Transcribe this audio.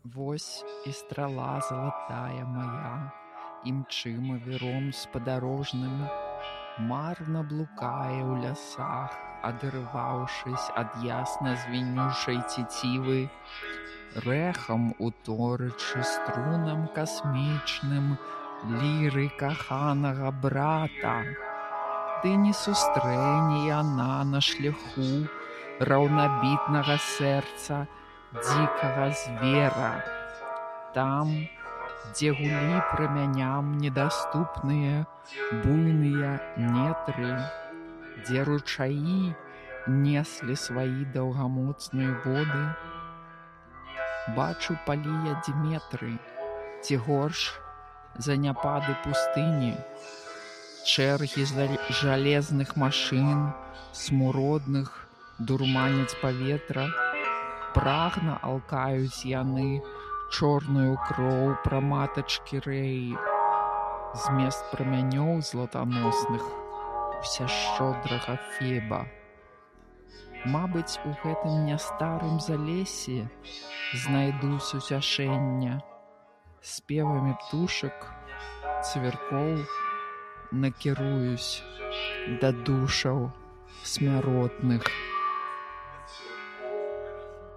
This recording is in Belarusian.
Вось і страла залатая моя, імчыма віром спадарожным, марна блукае ў лясах, адрываўшись ад ясна звінючай цецівы, рэхам уторычы струнам касмічным ліры каханага брата. Ды не сустрэне яна на шляху раўнабітнага сэрца дзікага звера. Там, дзе гулі прамяням недаступныя буйныя нетры, дзе ручаі неслі сваі даўгамоцныя воды, бачу палія Дзіметры, ці горш заняпады пустыні, чэргі жалезных машын, смуродных, дурманяць паветра, прагна алкаюць яны чорную кроў праматачкі рэі, змест прамянёў златаносных усяшчодрага Феба. Мабыць, у гэтым нястарым залесе знайду суцяшэння, спевамі птушак, цвіркоў накіруюсь да душаў смяротных.